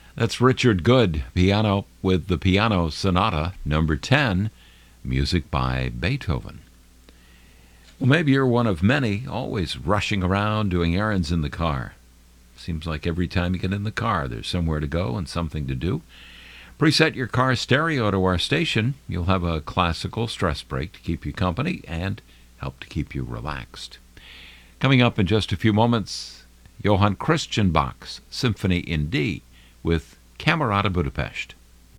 That's Richard Good, piano with the Piano Sonata, number 10, music by Beethoven. Well, maybe you're one of many always rushing around doing errands in the car. Seems like every time you get in the car, there's somewhere to go and something to do. Preset your car stereo to our station. You'll have a classical stress break to keep you company and help to keep you relaxed. Coming up in just a few moments, Johann Christian Bach's Symphony in D with Camerata Budapest.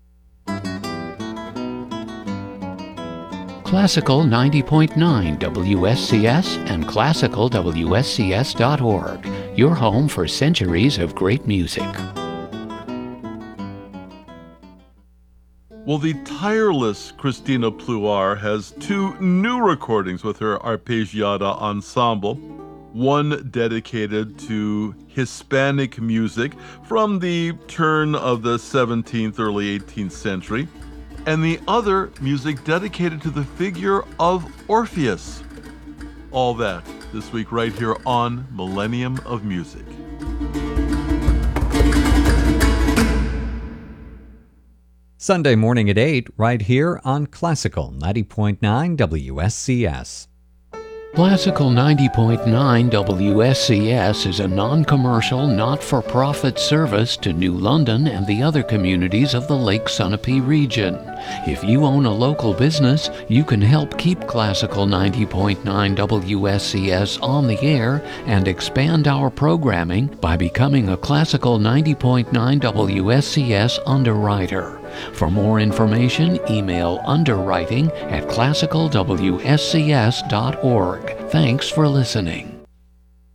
Classical 90.9 WSCS and classicalwscs.org, your home for centuries of great music. Well, the tireless Christina Pluar has 2 new recordings with her Arpeggiata Ensemble, one dedicated to Hispanic music from the turn of the 17th, early 18th century, and the other music dedicated to the figure of Orpheus. All that this week right here on Millennium of Music. Sunday morning at 8, right here on Classical 90.9 WSCS. Classical 90.9 WSCS is a non-commercial, not-for-profit service to New London and the other communities of the Lake Sunapee region. If you own a local business, you can help keep Classical 90.9 WSCS on the air and expand our programming by becoming a Classical 90.9 WSCS underwriter. For more information, email underwriting@classicalwscs.org. Thanks for listening.